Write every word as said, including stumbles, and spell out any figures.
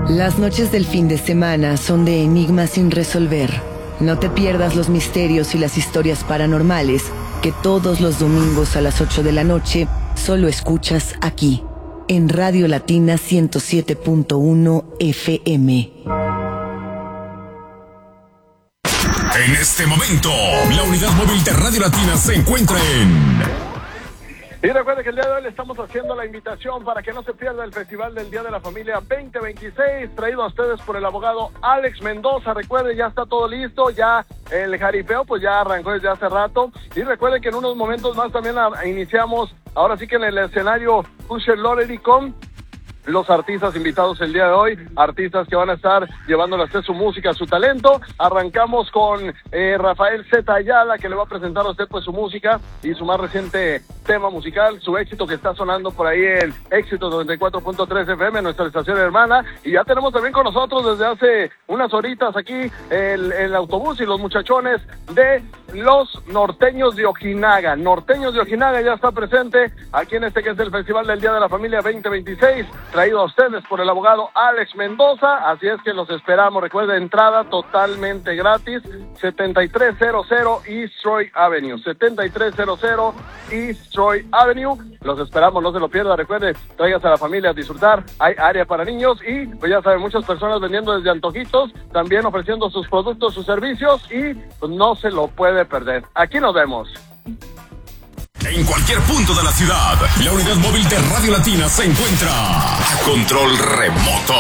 Las noches del fin de semana son de enigmas sin resolver. No te pierdas los misterios y las historias paranormales que todos los domingos a las ocho de la noche solo escuchas aquí, en Radio Latina ciento siete punto uno F M. En este momento, la unidad móvil de Radio Latina se encuentra en... Y recuerde que el día de hoy le estamos haciendo la invitación para que no se pierda el Festival del Día de la Familia veinte veintiséis, traído a ustedes por el abogado Alex Mendoza. Recuerde, ya está todo listo, ya el jaripeo pues ya arrancó desde hace rato. Y recuerde que en unos momentos más también a, a iniciamos, ahora sí que en el escenario Usher Lottery con los artistas invitados el día de hoy, artistas que van a estar llevándole a usted su música, su talento. Arrancamos con eh, Rafael Z. Ayala, que le va a presentar a usted pues su música y su más reciente tema musical, su éxito que está sonando por ahí en Éxito noventa y cuatro punto tres F M, nuestra estación hermana. Y ya tenemos también con nosotros desde hace unas horitas aquí el, el autobús y los muchachones de los Norteños de Ojinaga. Norteños de Ojinaga ya está presente aquí en este que es el Festival del Día de la Familia veinte veintiséis, traído a ustedes por el abogado Alex Mendoza. Así es que los esperamos. Recuerda, entrada totalmente gratis, setenta y tres cero cero East Troy Avenue, setenta y tres cero cero East Troy Avenue. Los esperamos, no se lo pierda. Recuerde, tráigase a la familia a disfrutar. Hay área para niños y pues ya saben, muchas personas vendiendo desde antojitos, también ofreciendo sus productos, sus servicios, y pues no se lo puede perder. Aquí nos vemos. En cualquier punto de la ciudad, la unidad móvil de Radio Latina se encuentra a control remoto.